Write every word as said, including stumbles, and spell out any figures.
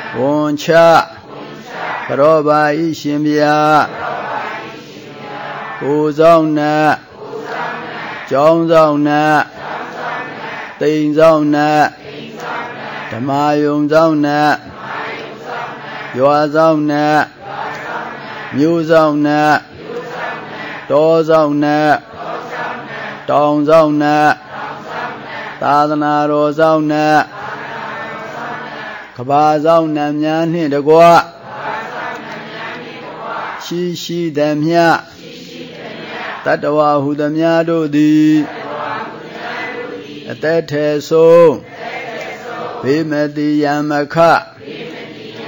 ဝန်ချကရောပါဤရှင်ဗျာကိုဆောင်နာကျောင်းဆောင်နာတိန်ဆောင်နာဓမ္မယုံဆောင်နာရွာဆောင်နာမြို့ဆောင်နာတောဆောင်နာတောင်ဆောင်နာသာသနာတော်ဆောင်နာကဘာဆောင်နာများနှင့်တကွရှိရှိသမျှတတ္တဝါဟုသမျှတို့သည်အသက်ထေဆုံးဘေးမတိယမခ